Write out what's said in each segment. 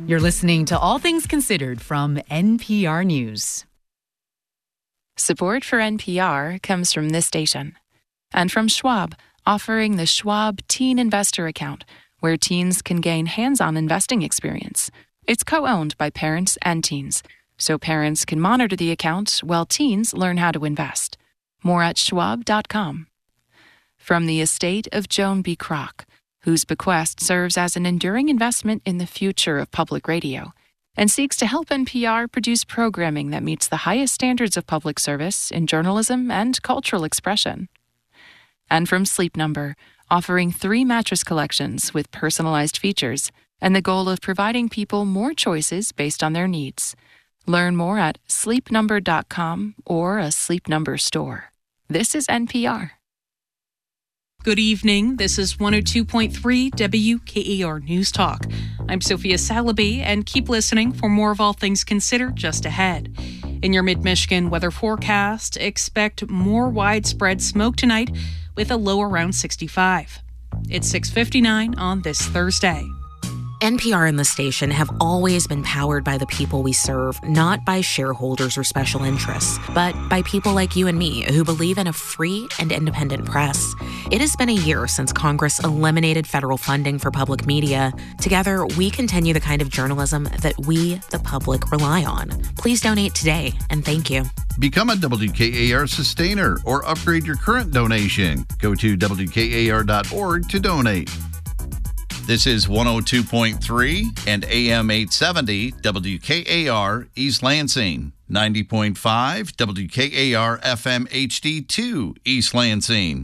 You're listening to All Things Considered from NPR News. Support for NPR comes from this station and from Schwab, offering the Schwab Teen Investor Account, where teens can gain hands-on investing experience. It's co-owned by parents and teens, so parents can monitor the account while teens learn how to invest. More at schwab.com. From the estate of Joan B. Kroc, whose bequest serves as an enduring investment in the future of public radio and seeks to help NPR produce programming that meets the highest standards of public service in journalism and cultural expression. And from Sleep Number, offering 3 mattress collections with personalized features and the goal of providing people more choices based on their needs. Learn more at sleepnumber.com or a Sleep Number store. This is NPR. Good evening. This is 102.3 WKAR News Talk. I'm Sophia Salaby, and keep listening for more of All Things Considered just ahead. In your mid-Michigan weather forecast, expect more widespread smoke tonight with a low around 65. It's 6:59 on this Thursday. NPR and the station have always been powered by the people we serve, not by shareholders or special interests, but by people like you and me who believe in a free and independent press. It has been a year since Congress eliminated federal funding for public media. Together, we continue the kind of journalism that we, the public, rely on. Please donate today, and thank you. Become a WKAR sustainer or upgrade your current donation. Go to WKAR.org to donate. This is 102.3 and AM 870 WKAR East Lansing, 90.5 WKAR FM HD2 East Lansing.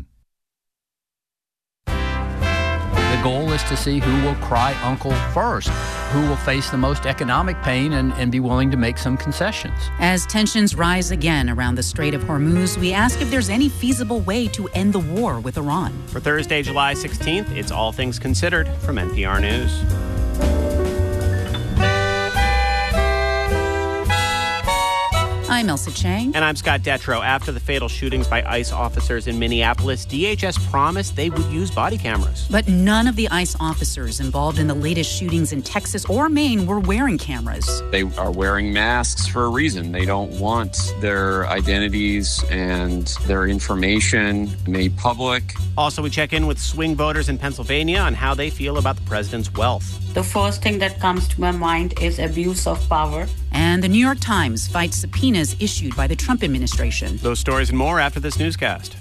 The goal is to see who will cry uncle first, who will face the most economic pain and be willing to make some concessions. As tensions rise again around the Strait of Hormuz, we ask if there's any feasible way to end the war with Iran. For Thursday, July 16th, it's All Things Considered from NPR News. I'm Elsa Chang. And I'm Scott Detrow. After the fatal shootings by ICE officers in Minneapolis, DHS promised they would use body cameras. But none of the ICE officers involved in the latest shootings in Texas or Maine were wearing cameras. They are wearing masks for a reason. They don't want their identities and their information made public. Also, we check in with swing voters in Pennsylvania on how they feel about the president's wealth. The first thing that comes to my mind is abuse of power. And the New York Times fights subpoenas issued by the Trump administration. Those stories and more after this newscast.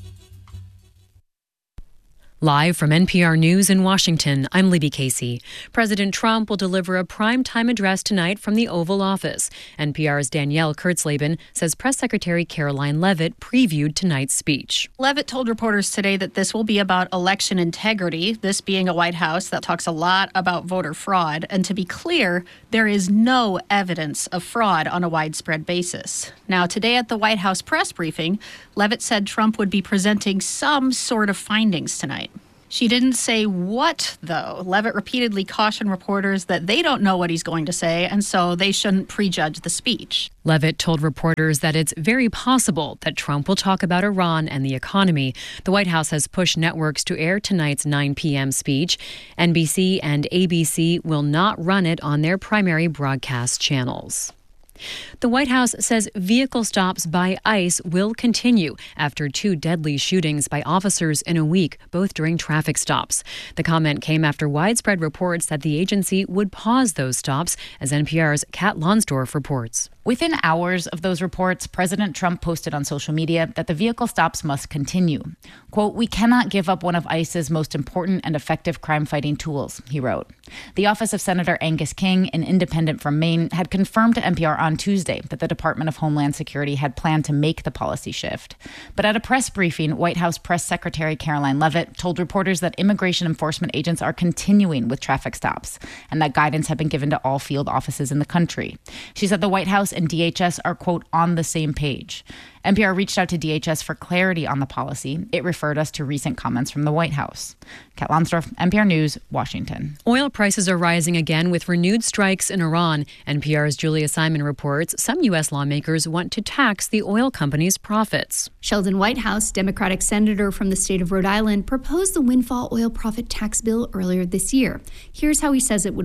Live from NPR News in Washington, I'm Libby Casey. President Trump will deliver a prime-time address tonight from the Oval Office. NPR's Danielle Kurtzleben says Press Secretary Caroline Leavitt previewed tonight's speech. Leavitt told reporters today that this will be about election integrity, this being a White House that talks a lot about voter fraud. And to be clear, there is no evidence of fraud on a widespread basis. Now, today at the White House press briefing, Leavitt said Trump would be presenting some sort of findings tonight. She didn't say what, though. Leavitt repeatedly cautioned reporters that they don't know what he's going to say, and so they shouldn't prejudge the speech. Leavitt told reporters that it's very possible that Trump will talk about Iran and the economy. The White House has pushed networks to air tonight's 9 p.m. speech. NBC and ABC will not run it on their primary broadcast channels. The White House says vehicle stops by ICE will continue after 2 deadly shootings by officers in a week, both during traffic stops. The comment came after widespread reports that the agency would pause those stops, as NPR's Kat Lonsdorf reports. Within hours of those reports, President Trump posted on social media that the vehicle stops must continue. Quote, "We cannot give up one of ICE's most important and effective crime-fighting tools," he wrote. The office of Senator Angus King, an independent from Maine, had confirmed to NPR on Tuesday that the Department of Homeland Security had planned to make the policy shift. But at a press briefing, White House Press Secretary Caroline Leavitt told reporters that immigration enforcement agents are continuing with traffic stops and that guidance had been given to all field offices in the country. She said the White House and DHS are, quote, on the same page. NPR reached out to DHS for clarity on the policy. It referred us to recent comments from the White House. Kat Lonsdorf, NPR News, Washington. Oil prices are rising again with renewed strikes in Iran. NPR's Julia Simon reports some U.S. lawmakers want to tax the oil company's profits. Sheldon Whitehouse, Democratic senator from the state of Rhode Island, proposed the windfall oil profit tax bill earlier this year. Here's how he says it would work.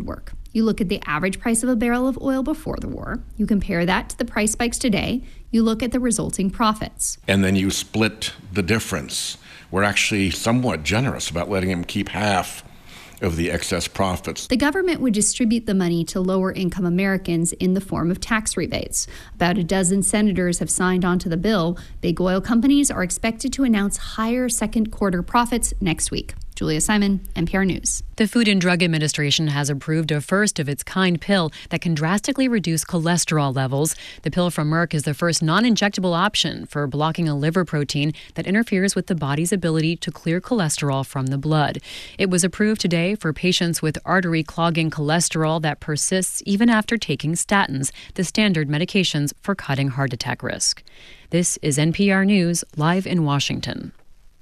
You look at the average price of a barrel of oil before the war. You compare that to the price spikes today. You look at the resulting profits. And then you split the difference. We're actually somewhat generous about letting him keep half of the excess profits. The government would distribute the money to lower-income Americans in the form of tax rebates. About a dozen senators have signed on to the bill. Big oil companies are expected to announce higher second-quarter profits next week. Julia Simon, NPR News. The Food and Drug Administration has approved a first-of-its-kind pill that can drastically reduce cholesterol levels. The pill from Merck is the first non-injectable option for blocking a liver protein that interferes with the body's ability to clear cholesterol from the blood. It was approved today for patients with artery-clogging cholesterol that persists even after taking statins, the standard medications for cutting heart attack risk. This is NPR News, live in Washington.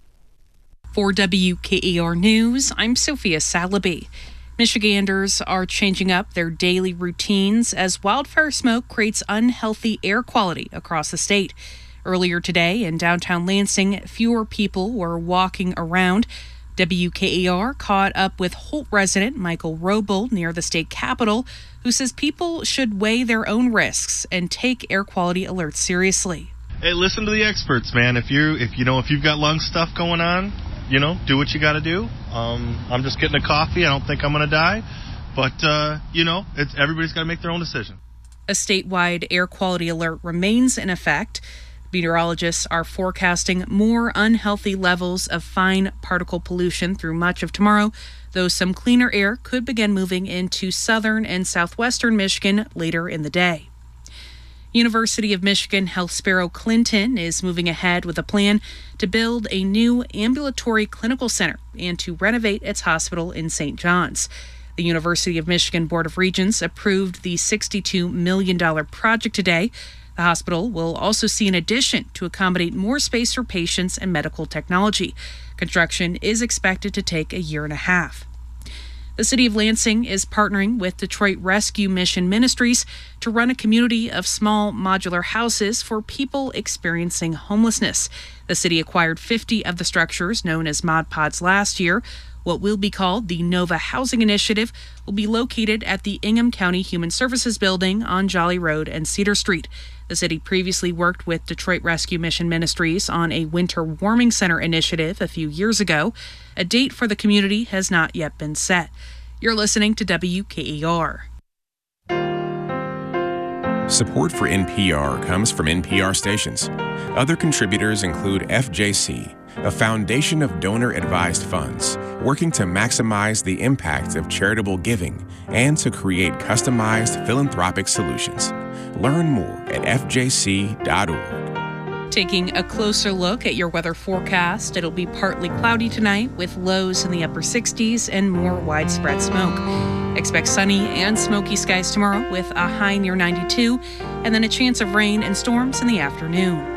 For WKAR News, I'm Sophia Salaby. Michiganders are changing up their daily routines as wildfire smoke creates unhealthy air quality across the state. Earlier today in downtown Lansing, fewer people were walking around. WKAR caught up with Holt resident Michael Roble near the state capitol, who says people should weigh their own risks and take air quality alerts seriously. Hey, listen to the experts, man. If you've got lung stuff going on, do what you got to do. I'm just getting a coffee. I don't think I'm going to die. But, everybody's got to make their own decision. A statewide air quality alert remains in effect. Meteorologists are forecasting more unhealthy levels of fine particle pollution through much of tomorrow, though some cleaner air could begin moving into southern and southwestern Michigan later in the day. University of Michigan Health Sparrow Clinton is moving ahead with a plan to build a new ambulatory clinical center and to renovate its hospital in St. John's. The University of Michigan Board of Regents approved the $62 million project today. The hospital will also see an addition to accommodate more space for patients and medical technology. Construction is expected to take a year and a half. The city of Lansing is partnering with Detroit Rescue Mission Ministries to run a community of small modular houses for people experiencing homelessness. The city acquired 50 of the structures known as Mod Pods last year. What will be called the Nova Housing Initiative will be located at the Ingham County Human Services Building on Jolly Road and Cedar Street. The city previously worked with Detroit Rescue Mission Ministries on a winter warming center initiative a few years ago. A date for the community has not yet been set. You're listening to WKAR. Support for NPR comes from NPR stations. Other contributors include FJC, a foundation of donor-advised funds working to maximize the impact of charitable giving and to create customized philanthropic solutions. Learn more at fjc.org. Taking a closer look at your weather forecast, it'll be partly cloudy tonight with lows in the upper 60s and more widespread smoke. Expect sunny and smoky skies tomorrow with a high near 92 and then a chance of rain and storms in the afternoon.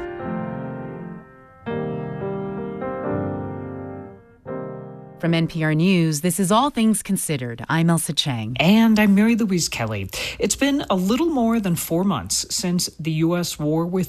From NPR News, this is All Things Considered. I'm Elsa Chang. And I'm Mary Louise Kelly. It's been a little more than 4 months since the U.S. war with